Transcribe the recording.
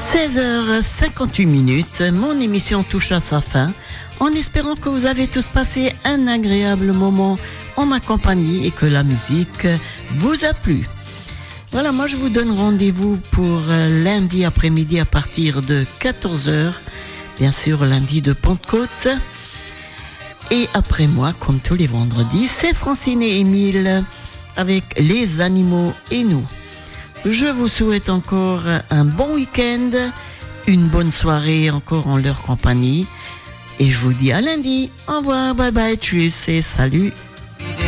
16h58, mon émission touche à sa fin, en espérant que vous avez tous passé un agréable moment en ma compagnie et que la musique vous a plu. Voilà, moi je vous donne rendez-vous pour lundi après-midi à partir de 14h, bien sûr lundi de Pentecôte. Et après moi, comme tous les vendredis, c'est Francine et Émile avec les animaux et nous. Je vous souhaite encore un bon week-end, une bonne soirée encore en leur compagnie. Et je vous dis à lundi. Au revoir, bye bye, tchuss et salut.